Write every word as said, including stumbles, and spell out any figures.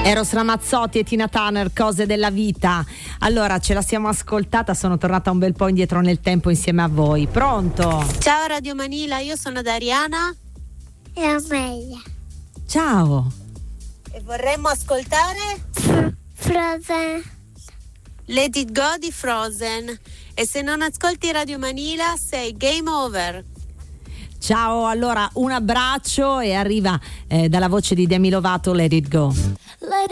Eros Ramazzotti e Tina Turner, Cose della vita. Allora, ce la siamo ascoltata, sono tornata un bel po' indietro nel tempo insieme a voi. Pronto? Ciao Radio Manila, io sono Dariana e Amelia. Ciao. E vorremmo ascoltare Frozen. Let It Go di Frozen. E se non ascolti Radio Manila sei game over. Ciao, allora un abbraccio e arriva eh, dalla voce di Demi Lovato Let It Go. Let